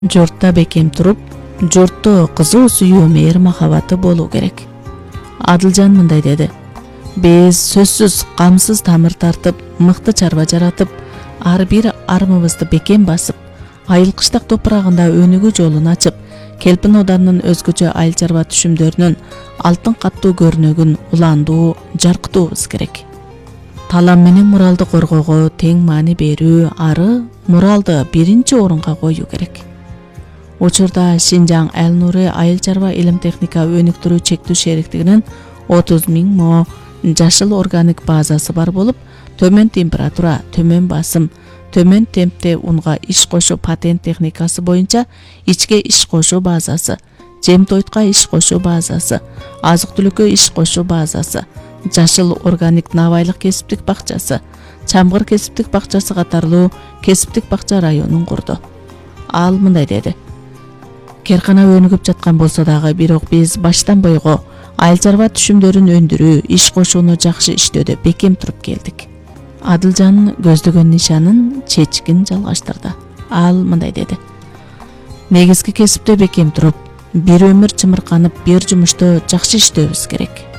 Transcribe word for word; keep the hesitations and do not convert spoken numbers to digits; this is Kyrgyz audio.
Журтта бекем туруп, журтто кызуу сүйүү мээр махабаты болуу керек. Адылжан мындай деди: биз сөзсүз камсыз тамыр тартып, мыкты чарба жаратып, ар бир армыбызды бекем басып, айылкыштак топурагында өнүгүү жолун ачып, Келпин Оданынын өзгөчө айыл чарба түшүмдөрүнүн алтын каттуу көрүнөгүн уландуу, жаркытуубуз керек. Талам менен муралды коргоого тең маани берүү, ары муралды биринчи орунга коюу керек. Учурда Шинжаң Эл-Нури айыл чарба илим техника өнүктүрүү чектүү шериктигинин отуз миң мо жашыл органик базасы бар болуп, төмөн температура, төмөн басым, төмөн темпте унга иш кошуу патент техникасы боюнча ичке иш кошуу базасы, жем-тойтка иш кошуу базасы, азык-түлүккө иш кошуу базасы, жашыл органик Навайлык кесиптик бакчасы, Чамгыр кесиптик бакчасы катарлуу кесиптик бакча районун курду. Ал мындай деди: Керкана өнүгүп жаткан болсо дагы, бирок биз баштан бойго айыл чарба түшүмдөрүн өндүрүү, иш кошууну жакшы иштөөдө бекем туруп келдик. Адылжан көздөгөн нишанын чечкин жалгаштырды. Ал мындай деди: негизги кесипте бекем туруп, бир өмүр чымырканып, бир жумушта жакшы иштөөбүз керек.